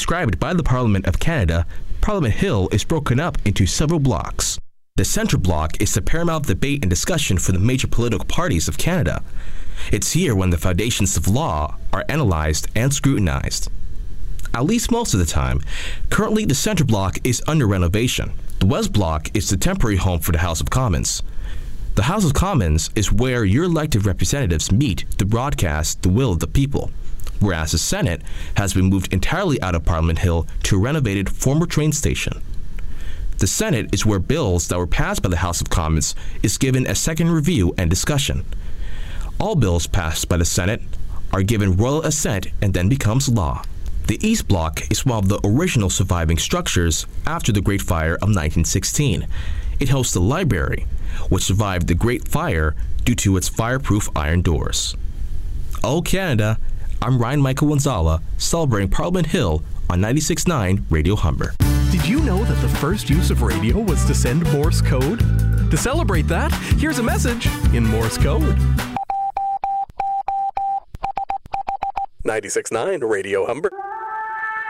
described by the Parliament of Canada, Parliament Hill is broken up into several blocks. The central block is the paramount debate and discussion for the major political parties of Canada. It's here when the foundations of law are analyzed and scrutinized. At least most of the time. Currently, the central block is under renovation. The West Block is the temporary home for the House of Commons. The House of Commons is where your elected representatives meet to broadcast the will of the people, whereas the Senate has been moved entirely out of Parliament Hill to a renovated former train station. The Senate is where bills that were passed by the House of Commons is given a second review and discussion. All bills passed by the Senate are given royal assent and then becomes law. The East Block is one of the original surviving structures after the Great Fire of 1916. It hosts the library, which survived the Great Fire due to its fireproof iron doors. Oh Canada, I'm Ryan Michael Wanzala, celebrating Parliament Hill on 96.9 Radio Humber. Did you know that the first use of radio was to send Morse code? To celebrate that, here's a message in Morse code. 96.9 Radio Humber.